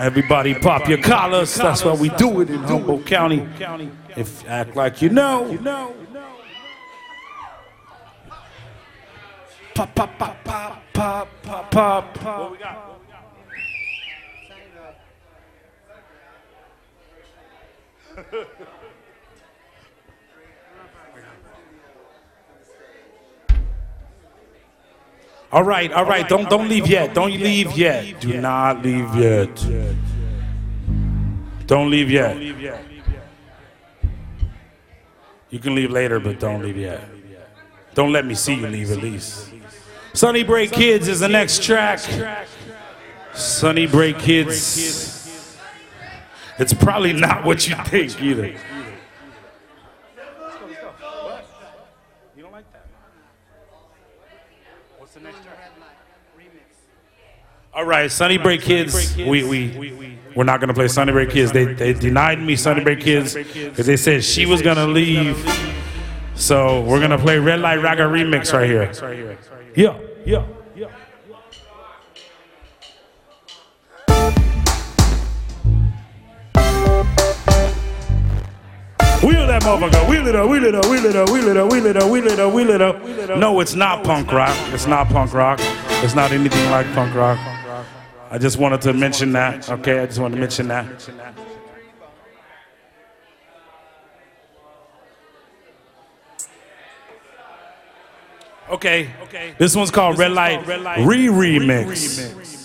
Everybody pop your collars. That's why we do it in Humboldt County. If you act like you know. Pop, pop, pop, pop, pop, pop, pop. What we got? All right. Don't leave yet. Don't leave yet. Do not leave yet. Don't leave yet. You can leave later, but don't leave yet. Don't let me see you leave at least. Sunny Break Kids is the next track. Sunny Break Kids. It's probably not what you think either. You don't like that? What's the next track? All right, Sunny Break Kids. We're not gonna play Sunny Break Kids. They denied me Sunny Break Kids because they said she was gonna leave. So we're gonna play Red Light Raga remix right here. Yeah. Wheel that motherfucker. Wheel it up. No, it's not punk rock. It's not punk rock. It's not anything like punk rock. I just wanted to mention that. Okay, I just wanted to mention that. Okay. This one's called Red Light Re-Remix.